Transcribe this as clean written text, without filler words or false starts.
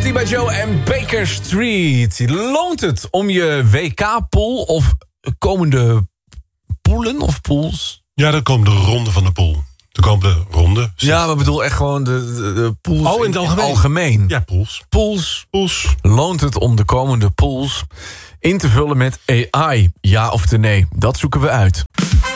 T-By Joe en Baker Street. Loont het om je WK-pool of komende poelen of pools? Ja, dan komt de ronde van de pool. De komende ronde. Ja, maar ik bedoel echt gewoon de pools in het algemeen. Ja, pools. Pools. Loont het om de komende pools in te vullen met AI? Ja of nee? Dat zoeken we uit.